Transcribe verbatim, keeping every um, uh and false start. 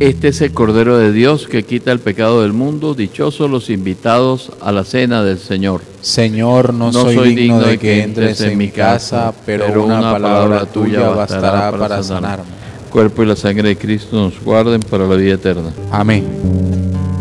Este es el Cordero de Dios que quita el pecado del mundo. Dichosos los invitados a la cena del Señor. Señor, no, no soy digno de que entres en mi casa, pero, pero una palabra tuya bastará para sanarme. El cuerpo y la sangre de Cristo nos guarden para la vida eterna. Amén.